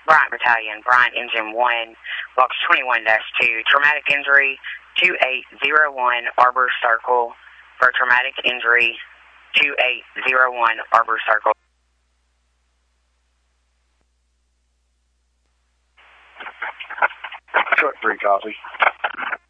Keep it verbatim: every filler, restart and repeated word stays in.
Bryant Battalion, Bryant Engine one, Box twenty-one dash two, traumatic injury, two eight zero one Arbor Circle, for traumatic injury, two eight zero one Arbor Circle. Short three, copy.